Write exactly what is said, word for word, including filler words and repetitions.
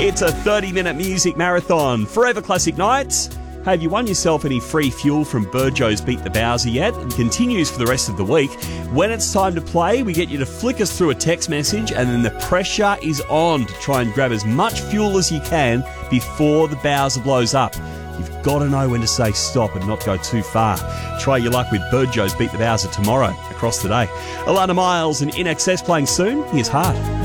It's a thirty-minute music marathon. Forever Classic Nights. Have you won yourself any free fuel from Burjo's Beat the Bowser yet? It continues for the rest of the week. When it's time to play, we get you to flick us through a text message, and then the pressure is on to try and grab as much fuel as you can before the Bowser blows up. You've got to know when to say stop and not go too far. Try your luck with Burjo's Beat the Bowser tomorrow across the day. Alana Miles and In Excess playing soon. Here's Hard.